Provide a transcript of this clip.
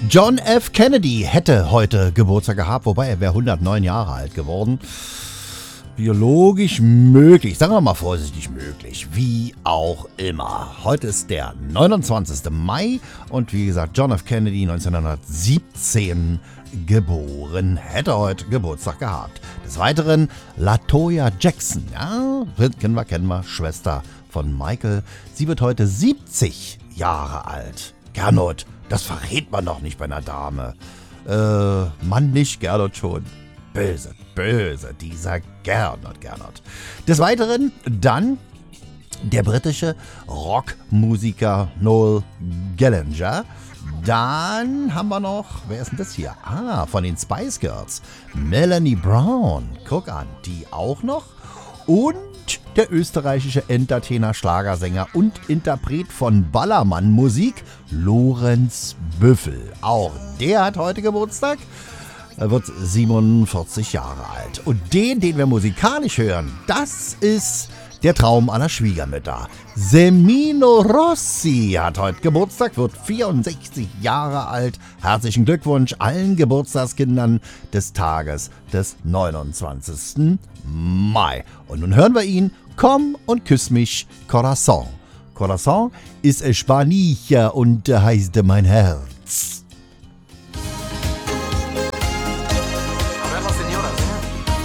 John F. Kennedy hätte heute Geburtstag gehabt, wobei er wäre 109 Jahre alt geworden. Biologisch möglich, sagen wir mal vorsichtig möglich, wie auch immer. Heute ist der 29. Mai und wie gesagt, John F. Kennedy 1917 geboren, hätte heute Geburtstag gehabt. Des Weiteren LaToya Jackson, ja, kennen wir, Schwester von Michael. Sie wird heute 70 Jahre alt. Gernot, das verrät man doch nicht bei einer Dame. Mann nicht, Gernot schon. Böse, böse, dieser Gernot. Des Weiteren dann der britische Rockmusiker Noel Gallagher. Dann haben wir noch, wer ist denn das hier? Von den Spice Girls. Melanie Brown, guck an, die auch noch. Und der österreichische Entertainer, Schlagersänger und Interpret von Ballermann-Musik, Lorenz Büffel. Auch der hat heute Geburtstag. Er wird 47 Jahre alt. Und den wir musikalisch hören, das ist der Traum aller Schwiegermütter. Semino Rossi hat heute Geburtstag, wird 64 Jahre alt. Herzlichen Glückwunsch allen Geburtstagskindern des Tages des 29. Mai. Und nun hören wir ihn. Komm und küss mich, Corazon. Corazon ist Spanier und heißt mein Herz.